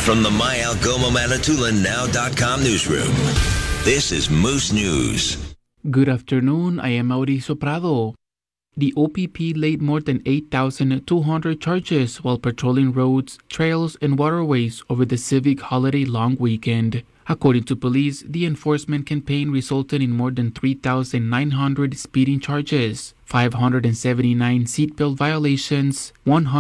from the My Algoma Manitoulin Now.com newsroom, this is Moose News. Good afternoon, I am Mauricio Prado. The OPP laid more than 8,200 charges while patrolling roads, trails, and waterways over the civic holiday long weekend. According to police, the enforcement campaign resulted in more than 3,900 speeding charges, 579 seatbelt violations,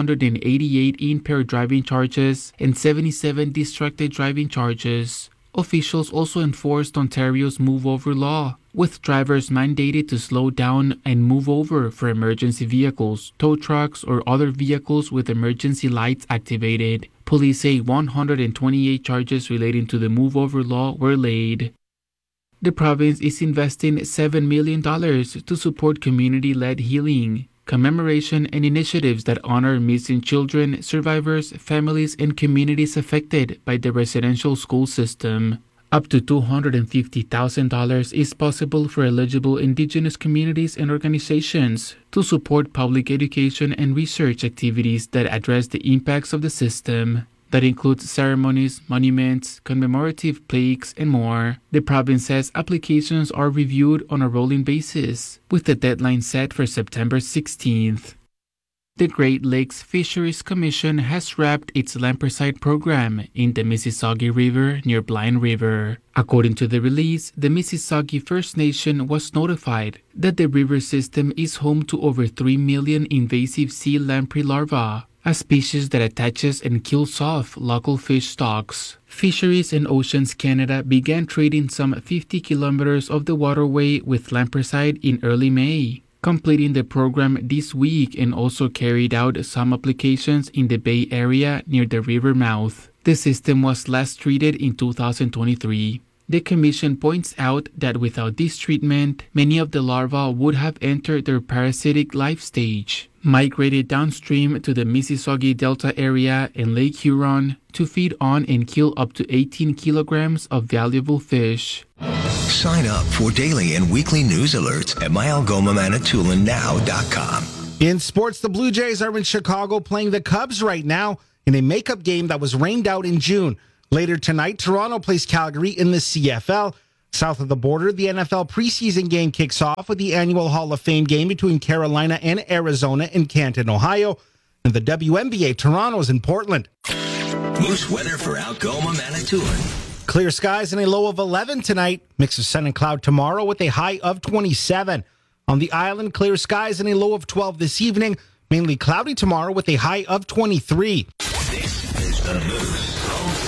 188 impaired driving charges, and 77 distracted driving charges. Officials also enforced Ontario's Move Over law, with drivers mandated to slow down and move over for emergency vehicles, tow trucks, or other vehicles with emergency lights activated. Police say 128 charges relating to the Move Over law were laid. The province is investing $7 million to support community-led healing, commemoration, and initiatives that honor missing children, survivors, families, and communities affected by the residential school system. Up to $250,000 is possible for eligible Indigenous communities and organizations to support public education and research activities that address the impacts of the system. That includes ceremonies, monuments, commemorative plaques, and more. The province says applications are reviewed on a rolling basis, with the deadline set for September 16th. The Great Lakes Fisheries Commission has wrapped its Lampreycide program in the Mississauga River near Blind River. According to the release, the Mississauga First Nation was notified that the river system is home to over 3 million invasive sea lamprey larvae, a species that attaches and kills off local fish stocks. Fisheries and Oceans Canada began treating some 50 kilometers of the waterway with Lampreycide in early May, completing the program this week, and also carried out some applications in the Bay Area near the river mouth. The system was last treated in 2023. The Commission points out that without this treatment, many of the larvae would have entered their parasitic life stage, migrated downstream to the Mississauga Delta area and Lake Huron to feed on and kill up to 18 kilograms of valuable fish. Sign up for daily and weekly news alerts at myalgomamanitoulin.now.com. In sports, the Blue Jays are in Chicago playing the Cubs right now in a makeup game that was rained out in June. Later tonight, Toronto plays Calgary in the CFL. South of the border, the NFL preseason game kicks off with the annual Hall of Fame game between Carolina and Arizona in Canton, Ohio. And the WNBA, Toronto's in Portland. Moose weather for Algoma, Manitoulin. Clear skies and a low of 11 tonight. Mix of sun and cloud tomorrow with a high of 27. On the island, clear skies and a low of 12 this evening. Mainly cloudy tomorrow with a high of 23. This is the Moose